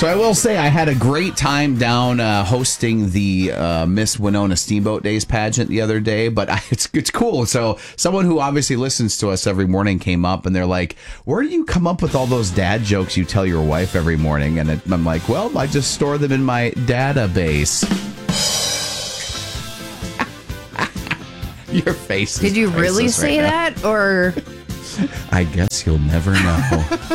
So I will say I had a great time down hosting the Miss Winona Steamboat Days pageant the other day, but it's cool. So someone who obviously listens to us every morning came up and they're like, where do you come up with all those dad jokes you tell your wife every morning? And I'm like, well, I just store them in my database. Your face is Did you really say right that? Or I guess you'll never know.